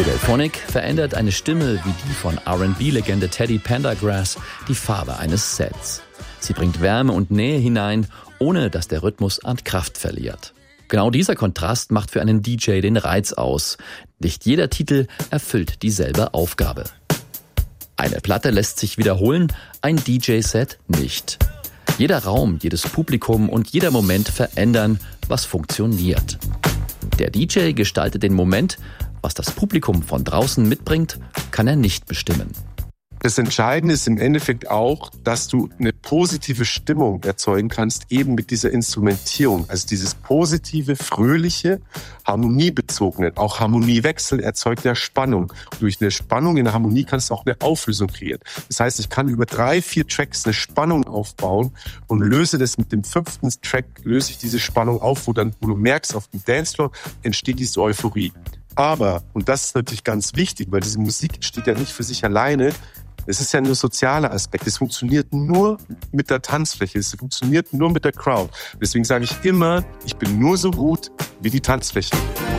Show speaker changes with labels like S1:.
S1: Für Delphonic verändert eine Stimme wie die von R&B-Legende Teddy Pendergrass die Farbe eines Sets. Sie bringt Wärme und Nähe hinein, ohne dass der Rhythmus an Kraft verliert. Genau dieser Kontrast macht für einen DJ den Reiz aus. Nicht jeder Titel erfüllt dieselbe Aufgabe. Eine Platte lässt sich wiederholen, ein DJ-Set nicht. Jeder Raum, jedes Publikum und jeder Moment verändern, was funktioniert. Der DJ gestaltet den Moment, was das Publikum von draußen mitbringt, kann er nicht bestimmen.
S2: Das Entscheidende ist im Endeffekt auch, dass du eine positive Stimmung erzeugen kannst, eben mit dieser Instrumentierung. Also dieses positive, fröhliche, harmoniebezogene. Auch Harmoniewechsel erzeugt ja Spannung. Durch eine Spannung in der Harmonie kannst du auch eine Auflösung kreieren. Das heißt, ich kann über 3-4 Tracks eine Spannung aufbauen und löse das mit dem 5. Track, löse ich diese Spannung auf, wo du merkst, auf dem Dancefloor entsteht diese Euphorie. Aber, und das ist natürlich ganz wichtig, weil diese Musik steht ja nicht für sich alleine, es ist ja nur sozialer Aspekt. Es funktioniert nur mit der Tanzfläche. Es funktioniert nur mit der Crowd. Deswegen sage ich immer, ich bin nur so gut wie die Tanzfläche.